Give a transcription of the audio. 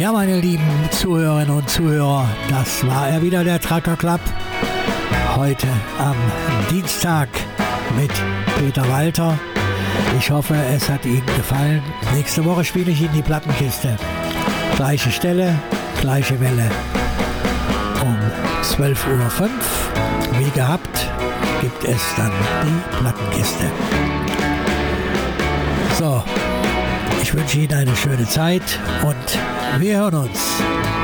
Ja, meine lieben Zuhörerinnen und Zuhörer, das war er wieder, der Trucker Club. Heute am Dienstag mit Peter Walter. Ich hoffe, es hat Ihnen gefallen. Nächste Woche spiele ich Ihnen die Plattenkiste. Gleiche Stelle, gleiche Welle. Um 12:05 Uhr, wie gehabt, gibt es dann die Plattenkiste. So, ich wünsche Ihnen eine schöne Zeit und wir hören uns.